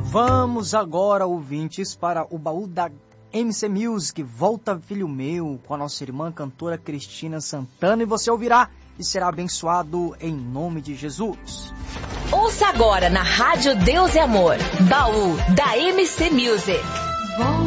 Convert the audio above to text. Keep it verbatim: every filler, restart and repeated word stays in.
Vamos agora, ouvintes, para o baú da M C Music. Volta, filho meu, com a nossa irmã cantora Cristina Santana, e você ouvirá e será abençoado em nome de Jesus. Ouça agora na Rádio Deus e Amor, baú da M C Music.